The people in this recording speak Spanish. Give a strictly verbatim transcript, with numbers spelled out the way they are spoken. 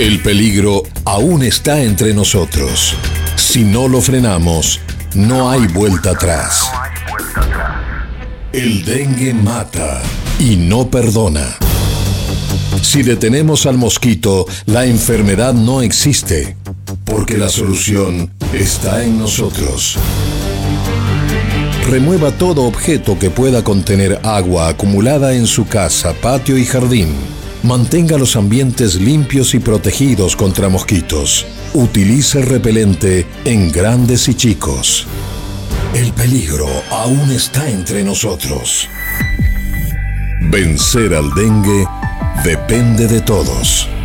El peligro aún está entre nosotros. Si no lo frenamos, no hay vuelta atrás. El dengue mata y no perdona. Si detenemos al mosquito, la enfermedad no existe, porque la solución está en nosotros. Remueva todo objeto que pueda contener agua acumulada en su casa, patio y jardín. Mantenga los ambientes limpios y protegidos contra mosquitos. Utilice repelente en grandes y chicos. El peligro aún está entre nosotros. Vencer al dengue depende de todos.